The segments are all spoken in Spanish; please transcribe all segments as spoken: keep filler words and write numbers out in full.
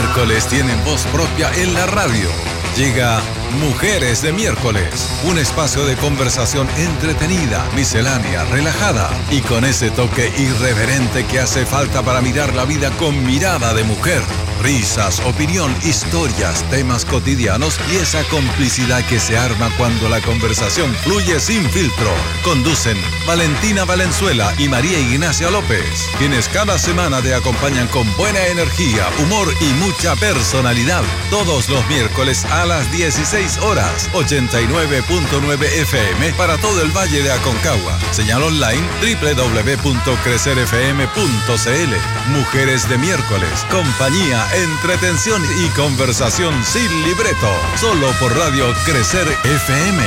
miércoles tienen voz propia en la radio. Llega Mujeres de Miércoles, un espacio de conversación entretenida, miscelánea, relajada y con ese toque irreverente que hace falta para mirar la vida con mirada de mujer. Risas, opinión, historias, temas cotidianos y esa complicidad que se arma cuando la conversación fluye sin filtro. Conducen Valentina Valenzuela y María Ignacia López, quienes cada semana te acompañan con buena energía, humor y mucha personalidad. Todos los miércoles a las dieciséis horas, ochenta y nueve punto nueve F M para todo el Valle de Aconcagua. Señal online doble u doble u doble u punto crecer f m punto c l. Mujeres de Miércoles, compañía, entretención y conversación sin libreto. Solo por Radio Crecer F M.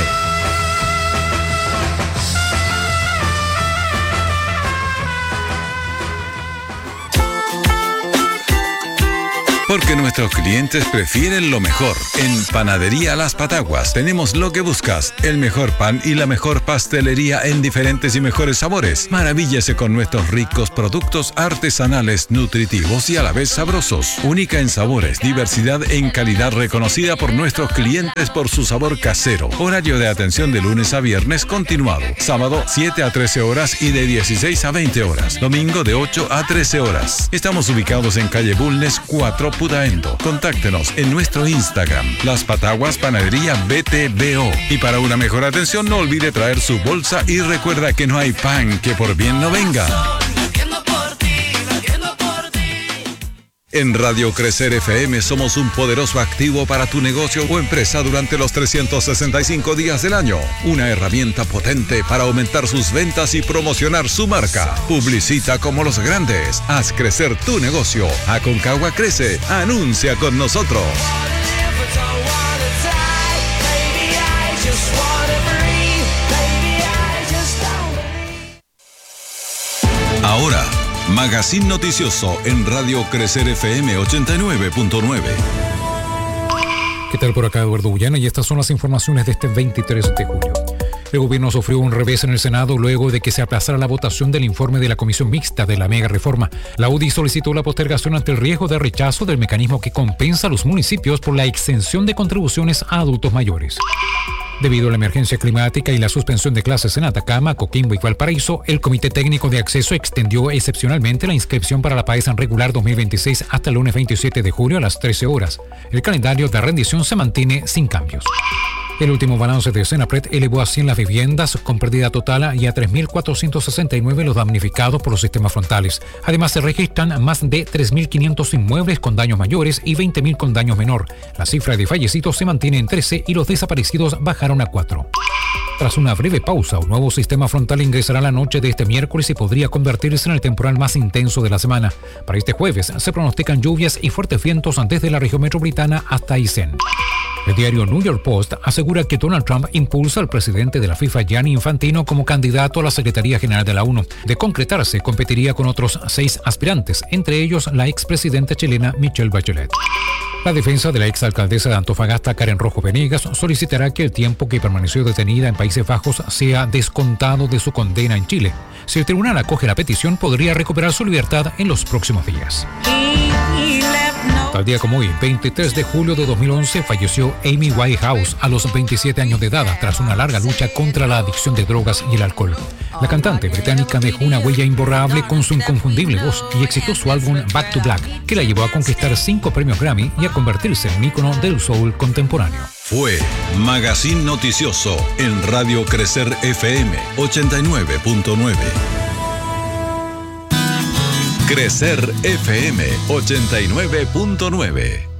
Porque nuestros clientes prefieren lo mejor. En Panadería Las Pataguas tenemos lo que buscas, el mejor pan y la mejor pastelería en diferentes y mejores sabores. Maravíllese con nuestros ricos productos artesanales, nutritivos y a la vez sabrosos. Única en sabores, diversidad en calidad reconocida por nuestros clientes por su sabor casero. Horario de atención de lunes a viernes continuado. Sábado siete a trece horas y de dieciséis a veinte horas. Domingo de ocho a trece horas. Estamos ubicados en calle Bulnes cuatro, Putaendo. Contáctenos en nuestro Instagram, Las Pataguas Panadería B T B O. Y para una mejor atención, no olvide traer su bolsa y recuerda que no hay pan que por bien no venga. En Radio Crecer F M somos un poderoso activo para tu negocio o empresa durante los trescientos sesenta y cinco días del año. Una herramienta potente para aumentar sus ventas y promocionar su marca. Publicita como los grandes. Haz crecer tu negocio. Aconcagua crece. Anuncia con nosotros. Ahora, Magazine Noticioso en Radio Crecer F M ochenta y nueve punto nueve. ¿Qué tal? Por acá Eduardo Bullana y estas son las informaciones de este veintitrés de julio. El gobierno sufrió un revés en el Senado luego de que se aplazara la votación del informe de la Comisión Mixta de la Mega Reforma. La U D I solicitó la postergación ante el riesgo de rechazo del mecanismo que compensa a los municipios por la exención de contribuciones a adultos mayores. Debido a la emergencia climática y la suspensión de clases en Atacama, Coquimbo y Valparaíso, el Comité Técnico de Acceso extendió excepcionalmente la inscripción para la PAES regular dos mil veintiséis hasta el lunes veintisiete de julio a las trece horas. El calendario de rendición se mantiene sin cambios. El último balance de Senapred elevó a cien las viviendas con pérdida total y a tres mil cuatrocientos sesenta y nueve los damnificados por los sistemas frontales. Además, se registran más de tres mil quinientos inmuebles con daños mayores y veinte mil con daños menor. La cifra de fallecidos se mantiene en trece y los desaparecidos bajaron a cuatro. Tras una breve pausa, un nuevo sistema frontal ingresará la noche de este miércoles y podría convertirse en el temporal más intenso de la semana. Para este jueves se pronostican lluvias y fuertes vientos desde la región metropolitana hasta Aysén. El diario New York Post asegura que Donald Trump impulsa al presidente de la FIFA, Gianni Infantino, como candidato a la Secretaría General de la ONU. De concretarse, competiría con otros seis aspirantes, entre ellos la expresidenta chilena Michelle Bachelet. La defensa de la exalcaldesa de Antofagasta, Karen Rojo Venegas, solicitará que el tiempo que permaneció detenida en Países Bajos sea descontado de su condena en Chile. Si el tribunal acoge la petición, podría recuperar su libertad en los próximos días. Tal día como hoy, veintitrés de julio de dos mil once, falleció Amy Winehouse a los veintisiete años de edad tras una larga lucha contra la adicción de drogas y el alcohol. La cantante británica dejó una huella imborrable con su inconfundible voz y exitoso álbum Back to Black, que la llevó a conquistar cinco premios Grammy y a convertirse en un ícono del soul contemporáneo. Fue Magazine Noticioso en Radio Crecer F M ochenta y nueve punto nueve. Crecer F M ochenta y nueve punto nueve.